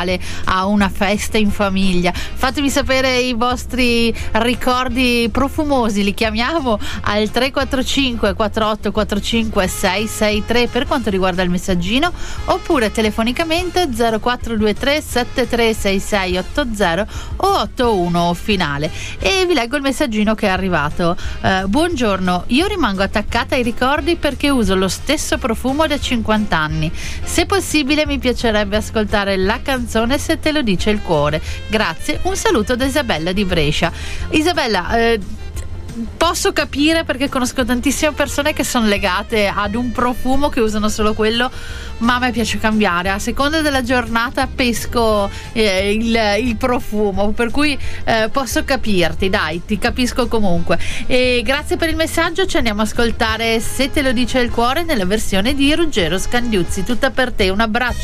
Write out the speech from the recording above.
uguale a una festa in famiglia. Fatemi sapere i vostri ricordi profumosi, li chiamiamo al 345 4845 663 per quanto riguarda il messaggino, oppure telefonicamente 0423 736680 o 81 finale. E vi leggo il messaggino che è arrivato. Buongiorno, io rimango attaccata ai ricordi perché uso lo stesso profumo da 50 anni. Se possibile mi piacerebbe ascoltare la canzone Se te lo dice il cuore. Grazie, un saluto da Isabella di Brescia. Isabella, posso capire, perché conosco tantissime persone che sono legate ad un profumo, che usano solo quello, ma a me piace cambiare, a seconda della giornata pesco il profumo, per cui posso capirti, dai, ti capisco comunque. E grazie per il messaggio, ci andiamo a ascoltare Se te lo dice il cuore nella versione di Ruggero Scandiuzzi. Tutta per te, un abbraccio.